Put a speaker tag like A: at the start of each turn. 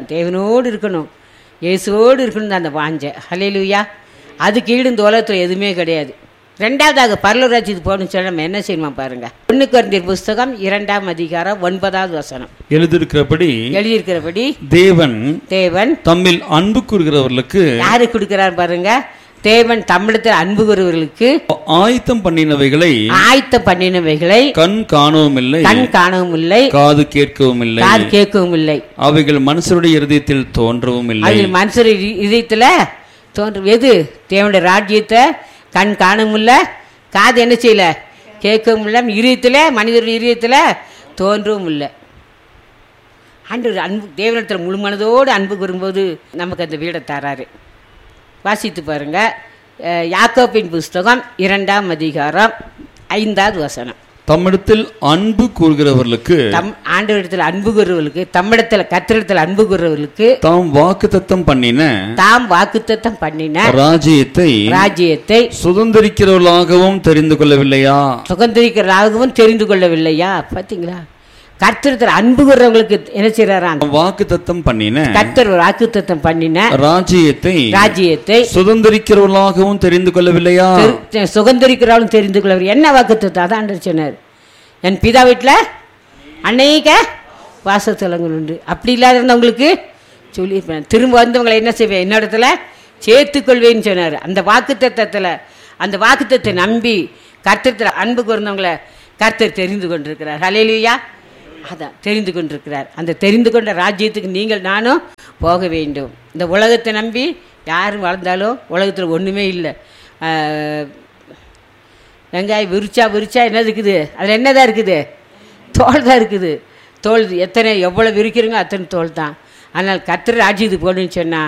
A: தான். தேவனோடு இருக்கணும், இயேசுவோடு இருக்கணும் அந்த வாஞ்சை. ஹல்லேலூயா. அதுக்கு ஈடு இந்த உலகத்தில் எதுவுமே கிடையாது. ரெண்டாவதாக பரலோகராஜ்யத்துக்கு போகணும்னு சொல்லி நம்ம என்ன செய்யணுமா பாருங்க. 1 கொரிந்தியர் புஸ்தகம் 2ஆம் அதிகாரம் 9வது வசனம்.
B: எழுதியிருக்கிறபடி
A: தேவன்
B: தம்மில் அன்பு கூறுகிறவர்களுக்கு
A: யாரு கொடுக்கிறார் பாருங்க. தேவன் தம்மிடத்தில் அன்பு கூறுகிறவர்களுக்கு
B: ஆயத்தம் பண்ணினவைகளை
A: கண் காணவும் இல்லை,
B: காது கேட்கவும் இல்லை, அவைகள் மனுஷருடைய இருதயத்தில் தோன்றவும் இல்லை.
A: அவைகள் மனுஷருடைய இதயத்துல தோன்றும். எது? தேவனுடைய ராஜ்யத்தை கண் காணவும் இல்லை, காது என்ன செய்யல, கேட்கவும் இல்லை, இதயத்துல மனிதருடைய இதயத்துல தோன்றவும் இல்லை. ஆண்டவர் அன்பு தேவனிடத்தில் முழு மனதோடு அன்பு கூறும்போது நமக்கு அந்த வீடை தராரு. வாசித்து பாருங்க. யாக்கோபின் புஸ்தகம் 2ஆம் அதிகாரம் 5வது வசனம்.
B: தம்மிடத்தில் அன்பு கூறுகிறவர்களுக்கு,
A: ஆண்டவரிடத்தில் அன்பு கூறுவர்களுக்கு, தம்மிடத்தில் கர்த்தரிடத்தில் அன்பு கூறுவர்களுக்கு
B: தாம் வாக்குத்தத்தம் பண்ணின
A: ராஜ்யத்தை
B: சுதந்திரிக்கிறவர்களாகவும் தெரிந்து கொள்ளவில்லையா? பாத்தீங்களா?
A: கர்த்தரிடத்தில் அன்பு கூறுறவங்களுக்கு என்ன செய்யறாராம்?
B: வாக்குத்தத்தம் பண்ணின,
A: கர்த்தர் வாக்குத்தத்தம் பண்ணின
B: ராஜ்யத்தை சுதந்திரிக்கிறவர்களாகவும் தெரிந்து கொள்ளவில்லையா?
A: சுதந்திரிக்கிறவர்களும் தெரிந்து கொள்ளவில்லை. என்ன வாக்குத்தத்தம்? அதான் சொன்னார், என் பிதா வீட்டில் அநேக வாசஸ்தலங்கள் உண்டு. அப்படி இல்லாத இருந்தவங்களுக்கு சொல்லியிருப்பேன், திரும்ப வந்தவங்களை என்ன செய்வேன், என்னிடத்துல சேர்த்துக்கொள்வேன்னு சொன்னார். அந்த வாக்குத்தத்தத்தில், அந்த வாக்குத்தத்தை நம்பி கர்த்தரிடத்தில் அன்பு கூர்ந்தவங்களை கர்த்தர் தெரிந்து கொண்டிருக்கிறார். ஹல்லேலூயா. அதான் தெரிந்து கொண்டிருக்கிறார். அந்த தெரிந்து கொண்ட ராஜ்யத்துக்கு நீங்கள் நானும் போக வேண்டும். இந்த உலகத்தை நம்பி யாரும் வளர்ந்தாலும் உலகத்தில் ஒன்றுமே இல்லை. வெங்காயம் விரிச்சா என்ன இருக்குது? அதில் என்னதான் இருக்குது? தோல் தான் இருக்குது. தோல் எவ்வளோ விரிக்கிறீங்க அத்தனை தோல் தான். ஆனால் கர்த்தர் ராஜ்யத்துக்கு போகணுன்னு சொன்னால்